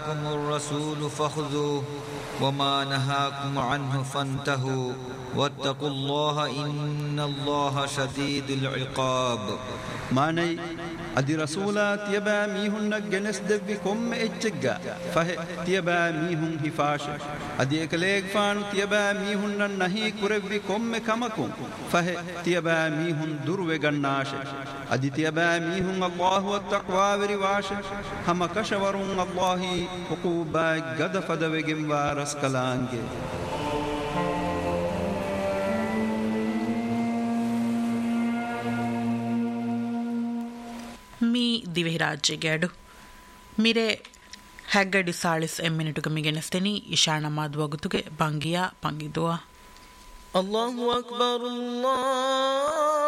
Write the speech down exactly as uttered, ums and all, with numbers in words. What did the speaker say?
آتاكم الرسول فخذوه وما نهاكم عنه فانتهوا واتقوا الله إن الله شديد العقاب. ماني ادي رسولات يبا ميهن جنس دبكم اججا فه تيبا ميهن هفاش ادي اكليك فان تيبا ميهن نهي كربكم كمكم فه تيبا ميهن درو گناش ادي تيبا ميهن الله والتقوى ورواش هم كشورون الله حقوبا گد فدوگم وارس کلانگه. Me ದಿವಿರಾಜ್ಯಗೆ ಅಡು ಮಿರೆ Heggadi ಸಾಳಿಸ್ ಎಮ್ಮಿನಿಟುಗ ಮಿಗೆನಸ್ತೆನಿ ಇಶಾಣ ಮಾದುವಗುತುಗೆ ಬಂಗಿಯ ಪಂಗಿದುವ ಅಲ್ಲಾಹು ಅಕ್ಬರ್ ಅಲ್ಲಾಹ್